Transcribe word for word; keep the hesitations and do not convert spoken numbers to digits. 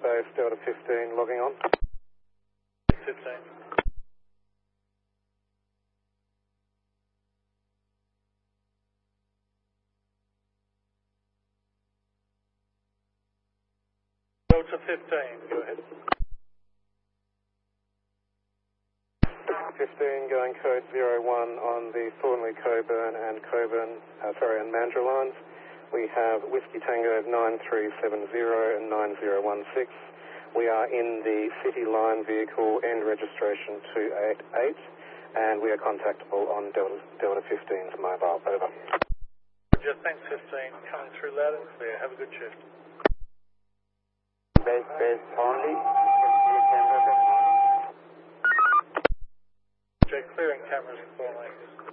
Base, Delta fifteen, logging on. fifteen. Delta fifteen, go ahead. fifteen going code zero one on the Thornley Coburn and Coburn, uh, sorry, and Mandurah lines. We have Whiskey Tango nine three seven zero and nine zero one six. We are in the City Line vehicle, end registration two eight eight, and we are contactable on Delta, Delta fifteen's mobile. Over. Roger, thanks fifteen, coming through loud and clear. Have a good shift. Base, base only. Check clearing cameras and four lanes.